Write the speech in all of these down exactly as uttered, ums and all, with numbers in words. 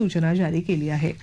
सूचना जारी केली आहे।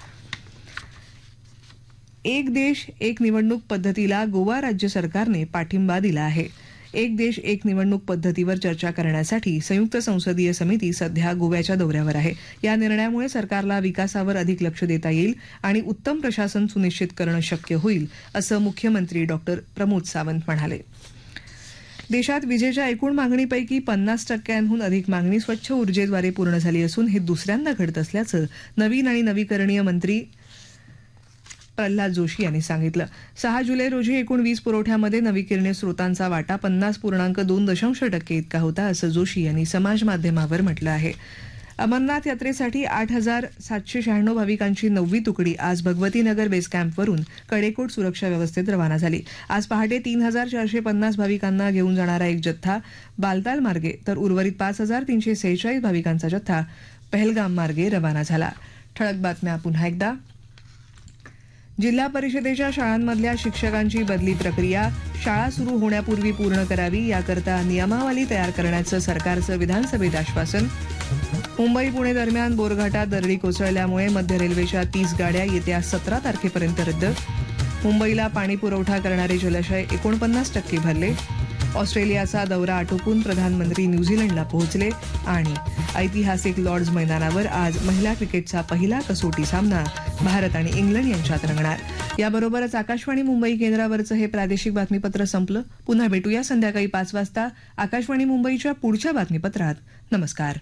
एक देश एक निवडणूक पद्धतीला गोवा राज्य सरकारने पाठिंबा दिला आहे। एक देश एक निवडणूक पद्धतीवर चर्चा करण्यासाठी संयुक्त संसदीय समिती सध्या गोव्याच्या दौऱ्यावर आहे। या निर्णयामुळे सरकारला विकासावर अधिक लक्ष देता येईल आणि उत्तम प्रशासन सुनिश्चित करणं शक्य होईल, असं मुख्यमंत्री डॉक्टर प्रमोद सावंत म्हणाले। देशात विजेच्या एकूण मागणीपैकी पन्नास टक्क्यांहून अधिक मागणी स्वच्छ ऊर्जेद्वारे पूर्ण झाली असून हे दुसऱ्यांदा घडत असल्याचं नवीन आणि नवीकरणीय मंत्री प्रल्हाद जोशी यांनी सांगितलं। सहा जुलै रोजी एकूण वीज पुरवठ्यामध्ये नवीकरणीय स्रोतांचा वाटा पन्नास पूर्णांक दोन दशांश टक्के इतका होता, असं जोशी यांनी समाज माध्यमावर म्हटलं आहे। अमरनाथ यात्रेसाठी आठ हजार सातशे शहाण्णव भाविकांची नववी तुकडी आज भगवतीनगर बेस कॅम्पवरून कडेकोट सुरक्षा व्यवस्थेत रवाना झाली। आज पहाटे तीन हजार चारशे पन्नास भाविकांना घेऊन जाणारा एक जत्था बालताल मार्गे तर उर्वरित पाच हजार तीनशे सेहेचाळीस भाविकांचा जत्था पहलगाम मार्गे रवाना झाला। ठळक बातम्या पुन्हा एकदा। जिल्हा परिषदेच्या शाळांमधल्या शिक्षकांची बदली प्रक्रिया शाळा सुरू होण्यापूर्वी पूर्ण करावी, याकरता नियमावली तयार करण्याचं सरकारचं विधानसभेत आश्वासन। मुंबई पुणे दरम्यान बोरघाटात दरडी कोसळल्यामुळे मध्य रेल्वेच्या तीस गाड्या येत्या सतरा तारखेपर्यंत रद्द। मुंबईला पाणी पुरवठा करणारे जलाशय एकोणपन्नास टक्के भरले। ऑस्ट्रेलियाचा दौरा आटोपून प्रधानमंत्री न्यूझीलंडला पोहोचले आणि ऐतिहासिक लॉर्ड्स मैदानावर आज महिला क्रिकेटचा पहिला कसोटी सामना भारत आणि इंग्लंड यांच्यात रंगणार। याबरोबरच आकाशवाणी मुंबई केंद्रावरचं हे प्रादेशिक बातमीपत्र संपलं। पुन्हा भेटूया संध्याकाळी पाच वाजता आकाशवाणी मुंबईच्या पुढच्या बातमीपत्रात। नमस्कार।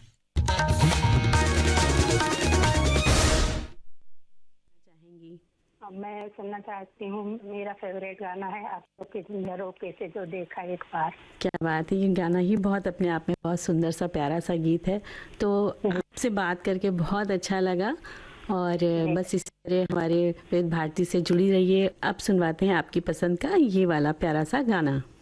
मैं सुनना चाहती हूँ, मेरा फेवरेट गाना है आपको कि झरोखे से जो देखा एक बार। क्या बात है, ये गाना ही बहुत अपने आप में बहुत सुंदर सा प्यारा सा गीत है। तो आपसे बात करके बहुत अच्छा लगा और बस इसी तरह हमारे विविध भारती से जुड़ी रहिए। अब सुनवाते हैं आपकी पसंद का ये वाला प्यारा सा गाना।